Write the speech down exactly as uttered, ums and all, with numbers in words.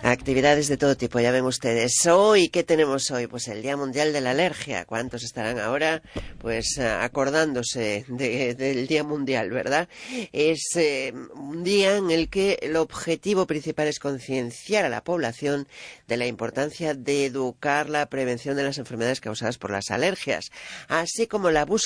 Actividades de todo tipo, ya ven ustedes. Hoy, ¿qué tenemos hoy? Pues el Día Mundial de la Alergia. ¿Cuántos estarán ahora pues acordándose de, del Día Mundial, verdad? Es eh, un día en el que el objetivo principal es concienciar a la población de la importancia de educar la prevención de las enfermedades causadas por las alergias, así como la búsqueda